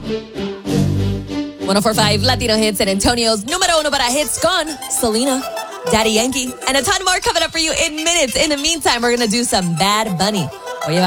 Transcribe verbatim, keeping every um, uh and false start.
one oh four point five Latino Hits, San Antonio's numero uno para hits con Selena, Daddy Yankee, and a ton more coming up for you in minutes. In the meantime, we're going to do some Bad Bunny.